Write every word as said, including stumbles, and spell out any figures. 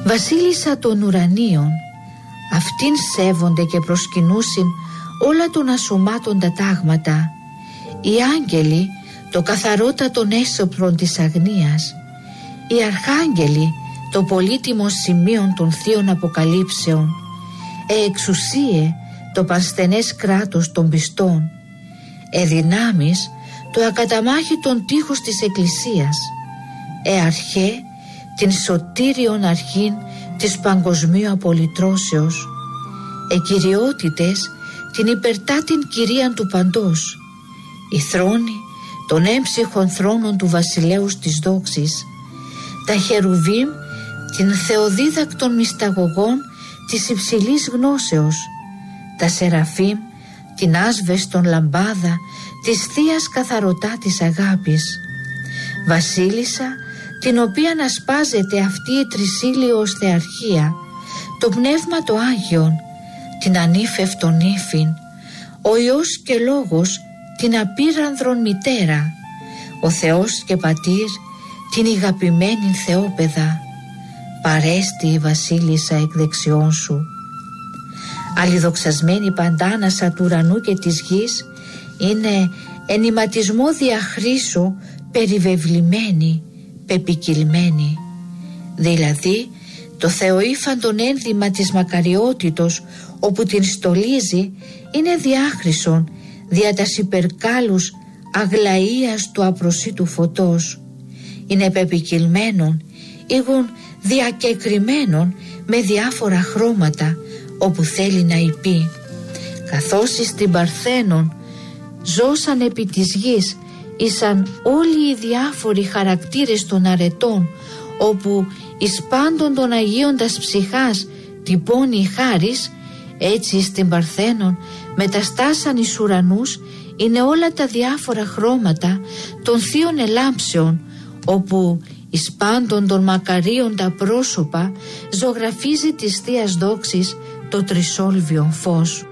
Βασίλισσα των ουρανίων, αυτήν σέβονται και προσκυνούσιν όλα των ασωμάτων τα τάγματα, οι άγγελοι το καθαρότατον έσωπλον της αγνίας, οι αρχάγγελοι το πολύτιμο σημείον των θείων αποκαλύψεων, ε εξουσίε το πανσθενές κράτος των πιστών, ε δυνάμεις το ακαταμάχητον τείχος της Εκκλησίας, ε αρχέ την σωτήριον αρχήν της παγκοσμίου απολυτρώσεως, ε κυριότητες την υπερτάτην κυρίαν του παντός, οι θρόνοι των έμψυχων θρόνων του βασιλέους της δόξης, τα χερουβίμ την θεοδίδακτων μυσταγωγών της υψηλής γνώσεως, τα σεραφείμ την άσβεστον λαμπάδα της θείας καθαρωτά της αγάπης, βασίλισσα την οποία ασπάζεται αυτή η τρισήλιος θεαρχία, το πνεύμα το Άγιον, την ανήφευτον ύφην, ο Υιός και Λόγος την απείρανδρον μητέρα, ο Θεός και Πατήρ την ηγαπημένη Θεόπαιδα, παρέστη η βασίλισσα εκ δεξιών σου. Αλληδοξασμένη παντάνασα του ουρανού και της γης, είναι ενηματισμό διαχρήσου περιβεβλημένη, πεπικυλμένη. Δηλαδή το θεοήφαντον ένδυμα της μακαριότητος, όπου την στολίζει, είναι διάχρησον δια τας υπερκάλους αγλαΐας του απροσίτου φωτός. Είναι πεπικυλμένον, ήγον διακεκριμένον με διάφορα χρώματα, όπου θέλει να υπεί. Καθώς εις την Παρθένον ζώσαν επί της γης, ήσαν όλοι οι διάφοροι χαρακτήρες των αρετών, όπου εις πάντων των Αγίων τας ψυχάς τυπώνει η χάρις, έτσι στην Παρθένον μεταστάσαν εις ουρανούς είναι όλα τα διάφορα χρώματα των θείων ελάμψεων, όπου εις πάντων των μακαρίων τα πρόσωπα ζωγραφίζει της θείας δόξης το τρισόλβιον φως.